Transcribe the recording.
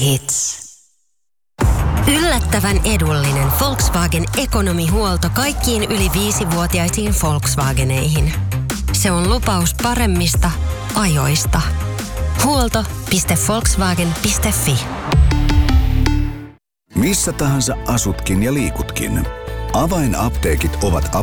Hits. Yllättävän edullinen Volkswagen Economy-huolto kaikkiin yli 5-vuotiaisiin Volkswageneihin. Se on lupaus paremmista ajoista. Huolto.volkswagen.fi. Missä tahansa asutkin ja liikutkin. Avainapteekit ovat